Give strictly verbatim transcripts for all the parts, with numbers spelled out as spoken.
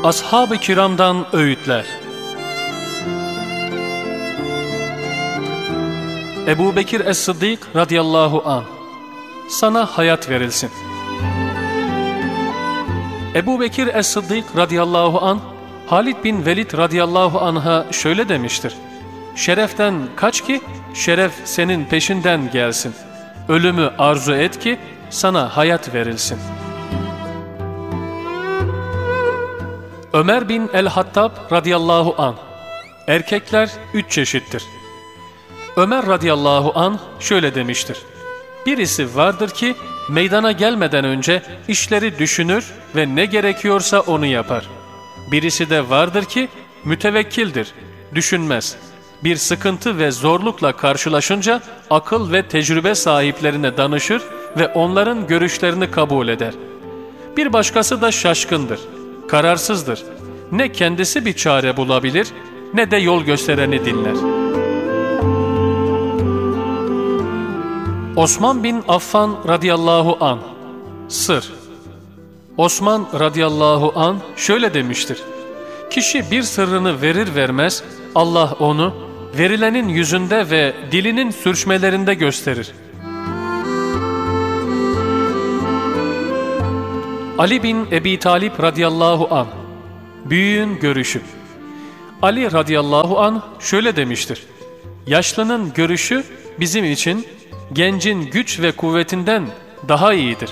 Ashab-ı kiramdan öğütler. Ebu Bekir Es-Sıddık radıyallahu anh, sana hayat verilsin. Ebu Bekir Es-Sıddık radıyallahu anh, Halid bin Velid radıyallahu anh'a şöyle demiştir: şereften kaç ki şeref senin peşinden gelsin. Ölümü arzu et ki sana hayat verilsin. Ömer bin el-Hattab radıyallahu anh, erkekler üç çeşittir. Ömer radıyallahu anh şöyle demiştir: birisi vardır ki meydana gelmeden önce işleri düşünür ve ne gerekiyorsa onu yapar. Birisi de vardır ki mütevekkildir, düşünmez. Bir sıkıntı ve zorlukla karşılaşınca akıl ve tecrübe sahiplerine danışır ve onların görüşlerini kabul eder. Bir başkası da şaşkındır, kararsızdır. Ne kendisi bir çare bulabilir ne de yol göstereni dinler. Osman bin Affan radıyallahu anh, sır. Osman radıyallahu anh şöyle demiştir: kişi bir sırrını verir vermez Allah onu verilenin yüzünde ve dilinin sürçmelerinde gösterir. Ali bin Ebi Talib radıyallahu anh, büyüğün görüşü. Ali radıyallahu anh şöyle demiştir: yaşlının görüşü bizim için gencin güç ve kuvvetinden daha iyidir.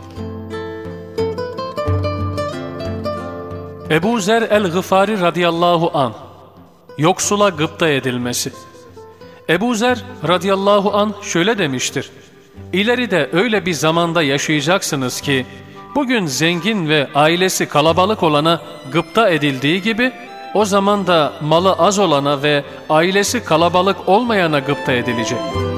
Ebu Zer el-Gıfari radıyallahu anh, yoksula gıpta edilmesi. Ebu Zer radıyallahu anh şöyle demiştir: İleride öyle bir zamanda yaşayacaksınız ki bugün zengin ve ailesi kalabalık olana gıpta edildiği gibi o zaman da malı az olana ve ailesi kalabalık olmayana gıpta edilecek.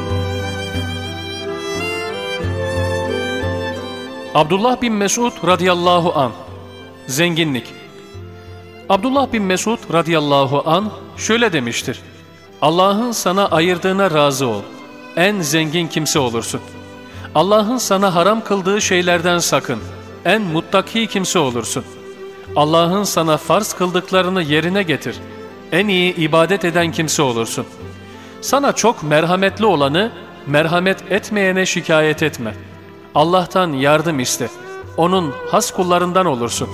Abdullah bin Mesud radıyallahu anh, zenginlik. Abdullah bin Mesud radıyallahu anh şöyle demiştir: Allah'ın sana ayırdığına razı ol, en zengin kimse olursun. Allah'ın sana haram kıldığı şeylerden sakın, en muttaki kimse olursun. Allah'ın sana farz kıldıklarını yerine getir, en iyi ibadet eden kimse olursun. Sana çok merhametli olanı merhamet etmeyene şikayet etme. Allah'tan yardım iste, onun has kullarından olursun.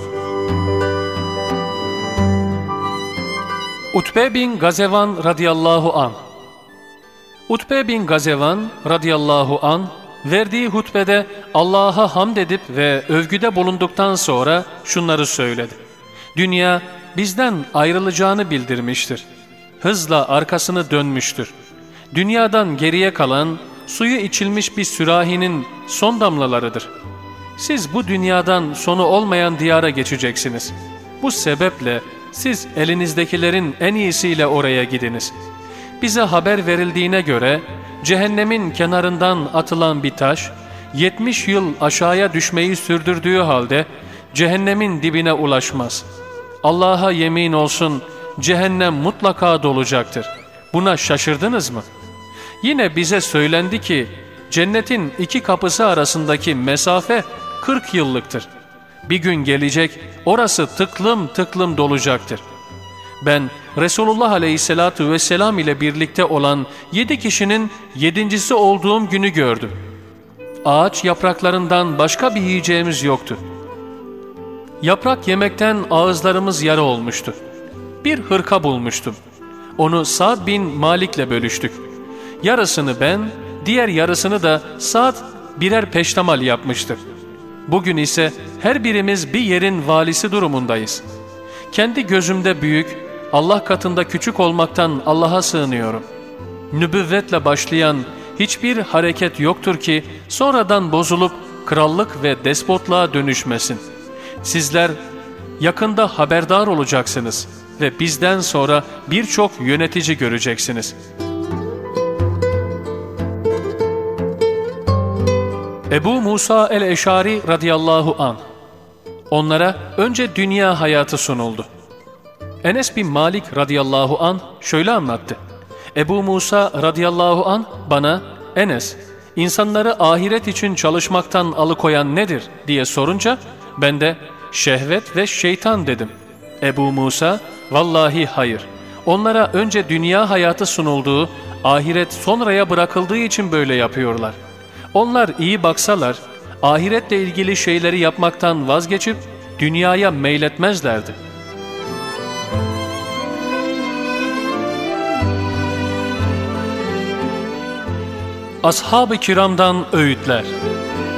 Utbe bin Gazevan radıyallahu anh. Utbe bin Gazevan radıyallahu anh verdiği hutbede Allah'a hamd edip ve övgüde bulunduktan sonra şunları söyledi: dünya bizden ayrılacağını bildirmiştir. Hızla arkasını dönmüştür. Dünyadan geriye kalan suyu içilmiş bir sürahinin son damlalarıdır. Siz bu dünyadan sonu olmayan diyara geçeceksiniz. Bu sebeple siz elinizdekilerin en iyisiyle oraya gidiniz. Bize haber verildiğine göre cehennemin kenarından atılan bir taş yetmiş yıl aşağıya düşmeyi sürdürdüğü halde cehennemin dibine ulaşmaz. Allah'a yemin olsun cehennem mutlaka dolacaktır. Buna şaşırdınız mı? Yine bize söylendi ki cennetin iki kapısı arasındaki mesafe kırk yıllıktır. Bir gün gelecek orası tıklım tıklım dolacaktır. Ben Resulullah Aleyhisselatü Vesselam ile birlikte olan yedi kişinin yedincisi olduğum günü gördüm. Ağaç yapraklarından başka bir yiyeceğimiz yoktu. Yaprak yemekten ağızlarımız yara olmuştu. Bir hırka bulmuştum. Onu Sa'd bin Malik'le bölüştük. Yarısını ben, diğer yarısını da Sa'd birer peştemal yapmıştır. Bugün ise her birimiz bir yerin valisi durumundayız. Kendi gözümde büyük, Allah katında küçük olmaktan Allah'a sığınıyorum. Nübüvvetle başlayan hiçbir hareket yoktur ki sonradan bozulup krallık ve despotluğa dönüşmesin. Sizler yakında haberdar olacaksınız ve bizden sonra birçok yönetici göreceksiniz. Ebu Musa el-Eşari radıyallahu anh, onlara önce dünya hayatı sunuldu. Enes bin Malik radıyallahu anh şöyle anlattı: Ebu Musa radıyallahu anh bana, Enes, insanları ahiret için çalışmaktan alıkoyan nedir diye sorunca ben de şehvet ve şeytan dedim. Ebu Musa, vallahi hayır. Onlara önce dünya hayatı sunulduğu, ahiret sonraya bırakıldığı için böyle yapıyorlar. Onlar iyi baksalar, ahiretle ilgili şeyleri yapmaktan vazgeçip dünyaya meyletmezlerdi. Ashab-ı kiramdan öğütler.